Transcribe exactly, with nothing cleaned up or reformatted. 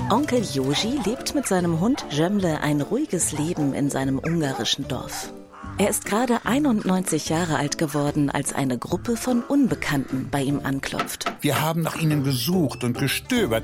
Onkel Joji lebt mit seinem Hund Jemle ein ruhiges Leben in seinem ungarischen Dorf. Er ist gerade einundneunzig Jahre alt geworden, als eine Gruppe von Unbekannten bei ihm anklopft. Wir haben nach Ihnen gesucht und gestöbert.